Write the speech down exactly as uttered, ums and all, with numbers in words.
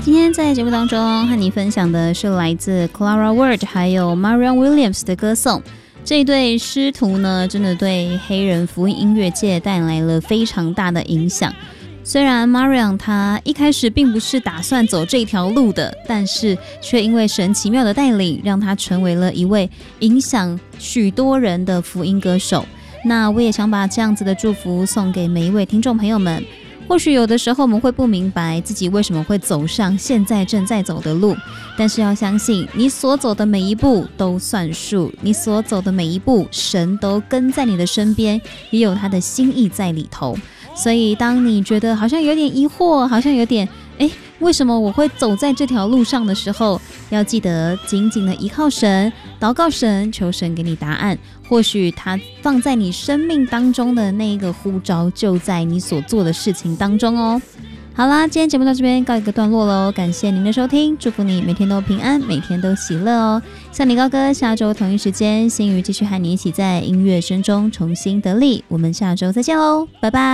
今天在节目当中和你分享的是来自 Clara Ward 还有 Marianne Williams 的歌颂。这一对师徒呢，真的对黑人福音音乐界带来了非常大的影响。虽然 Marianne 她一开始并不是打算走这条路的，但是却因为神奇妙的带领，让她成为了一位影响许多人的福音歌手。那我也想把这样子的祝福送给每一位听众朋友们。或许有的时候我们会不明白自己为什么会走上现在正在走的路，但是要相信你所走的每一步都算数，你所走的每一步神都跟在你的身边，也有他的心意在里头。所以当你觉得好像有点疑惑，好像有点诶为什么我会走在这条路上的时候，要记得紧紧的依靠神，祷告神，求神给你答案。或许他放在你生命当中的那一个呼召，就在你所做的事情当中哦。好啦，今天节目到这边告一个段落咯，感谢您的收听，祝福你每天都平安，每天都喜乐哦。向你高歌，下周同一时间，新宇继续和你一起在音乐声中重新得力，我们下周再见咯，拜拜。